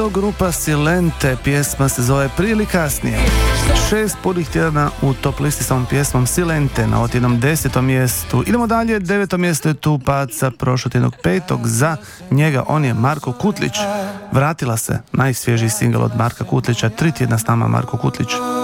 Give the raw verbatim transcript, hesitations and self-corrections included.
Grupa Silente, pjesma se zove Prije ili kasnije. Šest punih tjedana u top listi sa ovom pjesmom Silente na otjednom desetom mjestu. Idemo dalje, deveto mjesto je tu pad sa prošlotjednog petog za njega, on je Marko Kutlić. Vratila se, najsvježiji singl od Marka Kutlića, tri tjedna s nama Marko Kutlić.